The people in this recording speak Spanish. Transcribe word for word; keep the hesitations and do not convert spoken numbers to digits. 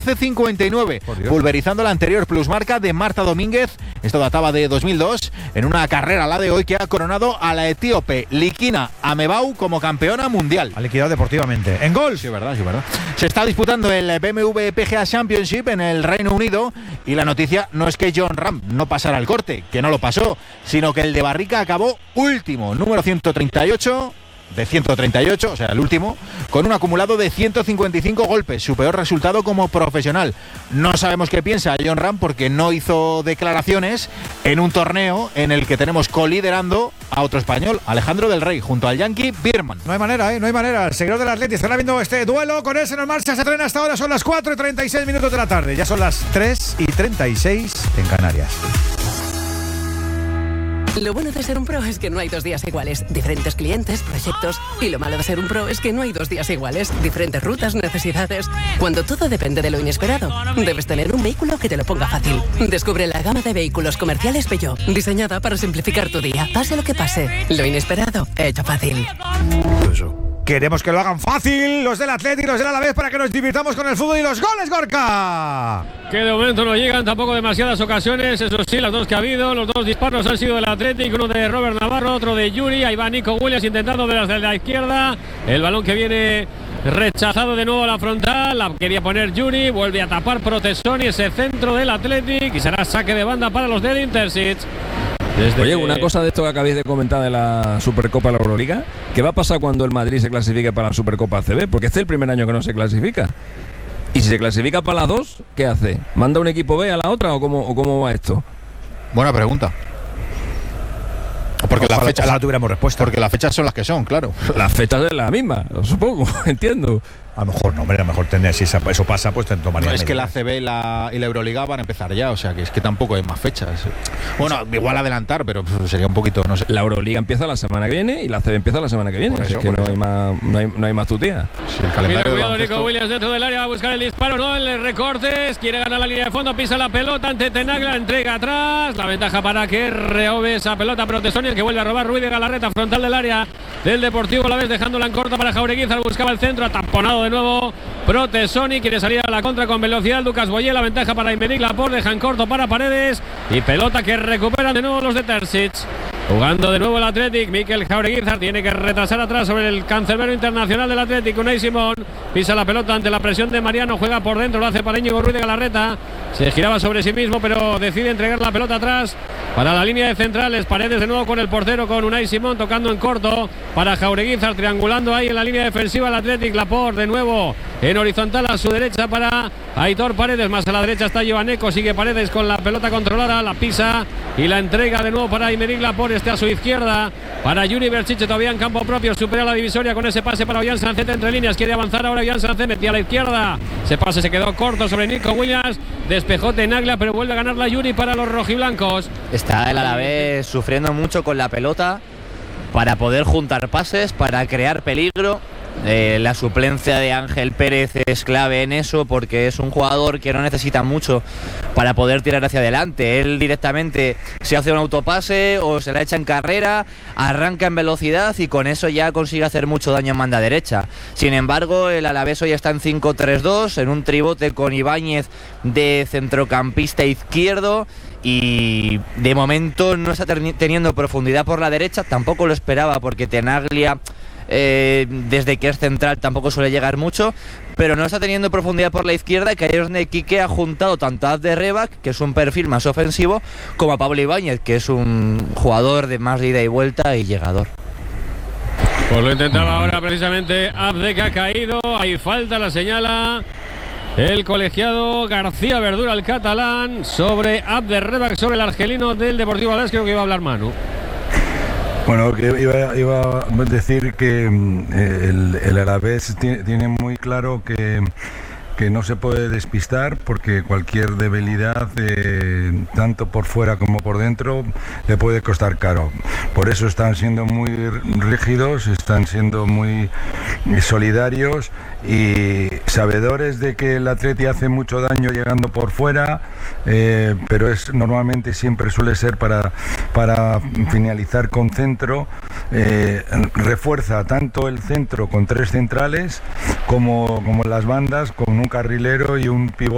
cincuenta y nueve, pulverizando la anterior plusmarca de Marta Domínguez. Esto databa de dos mil dos, en una carrera, la de hoy, que ha coronado a la etíope Likina Amebau como campeona mundial. Ha liquidado deportivamente. En gol. Sí, verdad, sí, verdad. Se está disputando el B M W P G A Championship en el Reino Unido y la noticia no es que John Ram no pasara el corte, que no lo pasó, sino que el de Barrica acabó último, número ciento treinta y ocho de ciento treinta y ocho, o sea, el último, con un acumulado de ciento cincuenta y cinco golpes, su peor resultado como profesional. No sabemos qué piensa John Ram porque no hizo declaraciones en un torneo en el que tenemos coliderando a otro español, Alejandro del Rey, junto al Yankee Bierman. No hay manera, ¿eh? No hay manera. El seguidor del Atleti estará viendo este duelo con ese en marcha. Se trena hasta ahora, son las cuatro y treinta y seis minutos de la tarde. Ya son las tres y treinta y seis en Canarias. Lo bueno de ser un pro es que no hay dos días iguales. Diferentes clientes, proyectos. Y lo malo de ser un pro es que no hay dos días iguales. Diferentes rutas, necesidades. Cuando todo depende de lo inesperado, debes tener un vehículo que te lo ponga fácil. Descubre la gama de vehículos comerciales Peugeot, diseñada para simplificar tu día. Pase lo que pase, lo inesperado, hecho fácil. Queremos que lo hagan fácil los del Atleti y los del Alavés para que nos divirtamos con el fútbol y los goles, Gorka. Que de momento no llegan tampoco demasiadas ocasiones, eso sí, las dos que ha habido, los dos disparos han sido del Athletic, uno de Robert Navarro, otro de Yuri. Ahí va Nico Williams intentando desde la izquierda, el balón que viene rechazado de nuevo a la frontal, la quería poner Yuri, vuelve a tapar Protesoni ese centro del Athletic y será saque de banda para los del Intercity. Desde Oye, una cosa de esto que acabáis de comentar de la Supercopa de la Euroliga, ¿qué va a pasar cuando el Madrid se clasifique para la Supercopa A C B? Porque este es el primer año que no se clasifica. Y si se clasifica para las dos, ¿qué hace? ¿Manda un equipo B a la otra o cómo, o cómo va esto? Buena pregunta. Porque ojalá, la fecha ojalá tuviéramos respuesta. Porque las fechas son las que son, claro. Las fechas es la misma, lo supongo, entiendo. A lo mejor no, hombre, a lo mejor tendría, si eso pasa, pues te tomaría. No, es que la A C B y la, y la Euroliga van a empezar ya, o sea que es que tampoco hay más fechas. Bueno, igual adelantar, pero sería un poquito, no sé. La Euroliga empieza la semana que viene y la A C B empieza la semana que viene. Eso, es que no hay, más, no, hay, no hay más tutía. Sí, el calendario. Mira, cuidado, Nico Williams dentro del área va a buscar el disparo, no, el recortes, quiere ganar la línea de fondo, pisa la pelota ante Tenaglia, entrega atrás, la ventaja para que reove esa pelota Protesoni, el que vuelve a robar Ruiz de Galarreta, frontal del área del Deportivo, a la vez dejándola en corta para Jaureguizar, buscaba el centro, ataponado de nuevo Protesoni, quiere salir a la contra con velocidad Lucas Boyé, la ventaja para Imedic Laporte, dejan corto para Paredes y pelota que recuperan de nuevo los de Terzic. Jugando de nuevo el Athletic, Mikel Jaureguizar tiene que retrasar atrás sobre el cancerbero internacional del Athletic, Unai Simón, pisa la pelota ante la presión de Mariano, juega por dentro, lo hace para Íñigo Ruiz de Galarreta, se giraba sobre sí mismo pero decide entregar la pelota atrás para la línea de centrales, Paredes de nuevo con el portero, con Unai Simón tocando en corto para Jaureguizar, triangulando ahí en la línea defensiva el Athletic, Laporte de nuevo en horizontal a su derecha para Aitor Paredes, más a la derecha está Giovaneco, sigue Paredes con la pelota controlada, la pisa y la entrega de nuevo para Imedic Laporte, este a su izquierda para Yuri Berchiche, todavía en campo propio, supera la divisoria con ese pase para Ollán Sancet entre líneas, quiere avanzar ahora Ollán Sancet, metía a la izquierda, ese pase se quedó corto sobre Nico Williams, despejó Tenaglia pero vuelve a ganar la Yuri para los rojiblancos. Está el Alavés sufriendo mucho con la pelota para poder juntar pases, para crear peligro. Eh, la suplencia de Ángel Pérez es clave en eso porque es un jugador que no necesita mucho para poder tirar hacia adelante. Él directamente se hace un autopase o se la echa en carrera, arranca en velocidad y con eso ya consigue hacer mucho daño en banda derecha. Sin embargo, el Alavés hoy está en cinco tres dos, en un tribote con Ibáñez de centrocampista izquierdo. Y de momento no está teniendo profundidad por la derecha, tampoco lo esperaba porque Tenaglia eh, desde que es central tampoco suele llegar mucho, pero no está teniendo profundidad por la izquierda, que ahí es donde Quique ha juntado tanto a Abde Rebac, que es un perfil más ofensivo, como a Pablo Ibáñez, que es un jugador de más de ida y vuelta y llegador. Pues lo intentaba ahora precisamente Abde, que ha caído, hay falta, la señala el colegiado García Verdura, el catalán, sobre Abde Rebac, sobre el argelino del Deportivo Alavés. Creo que iba a hablar Manu. Bueno, que iba, iba a decir que eh, el, el Alavés tiene, tiene muy claro que, que no se puede despistar porque cualquier debilidad, eh, tanto por fuera como por dentro, le puede costar caro. Por eso están siendo muy rígidos, están siendo muy solidarios y sabedores de que el Atleti hace mucho daño llegando por fuera, eh, pero es normalmente siempre suele ser para, para finalizar con centro. Eh, refuerza tanto el centro con tres centrales como, como las bandas con un carrilero y un pivote